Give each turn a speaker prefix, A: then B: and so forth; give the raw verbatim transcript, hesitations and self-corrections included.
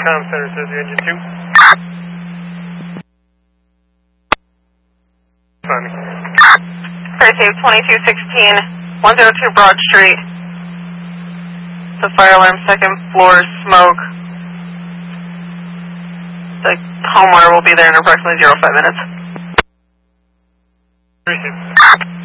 A: Com center says the engine two. Funny.
B: Fire safe twenty-two sixteen, one oh two Broad Street. The fire alarm, second floor, smoke. The homeowner will be there in approximately zero five minutes.
A: Appreciate it.